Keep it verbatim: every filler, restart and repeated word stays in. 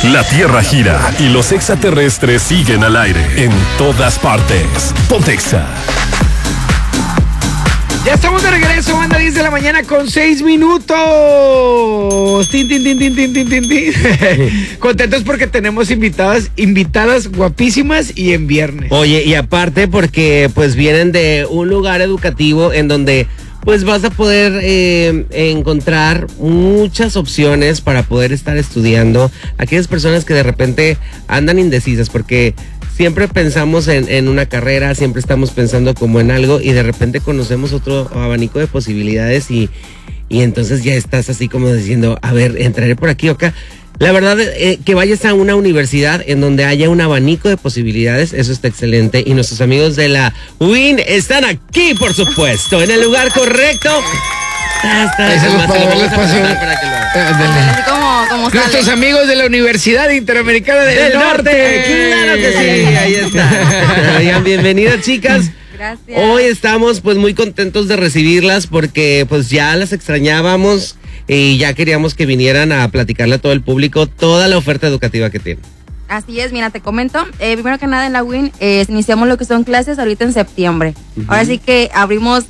La Tierra gira y los extraterrestres siguen al aire en todas partes. Pontexa. Ya estamos de regreso, banda, diez de la mañana con seis minutos. Tin, tin, tin, tin, tin, tin, tin, tin. Contentos porque tenemos invitadas, invitadas guapísimas y en viernes. Oye, y aparte porque pues vienen de un lugar educativo en donde pues vas a poder eh, encontrar muchas opciones para poder estar estudiando. Aquellas personas que de repente andan indecisas porque siempre pensamos en, en una carrera, siempre estamos pensando como en algo y de repente conocemos otro abanico de posibilidades y, y entonces ya estás así como diciendo, a ver, entraré por aquí o acá. La verdad, eh, que vayas a una universidad en donde haya un abanico de posibilidades, eso está excelente. Y nuestros amigos de la U I N están aquí, por supuesto, en el lugar correcto. Eso es para darles paso. Como, como Nuestros amigos de la Universidad Interamericana del, del Norte. Norte. Claro que sí, ahí está. Oigan, bienvenidas, chicas. Gracias. Hoy estamos pues muy contentos de recibirlas porque pues ya las extrañábamos y ya queríamos que vinieran a platicarle a todo el público toda la oferta educativa que tienen. Así es, mira, te comento. Eh, primero que nada, en la U I N eh, iniciamos lo que son clases ahorita en septiembre. Uh-huh. Ahora sí que abrimos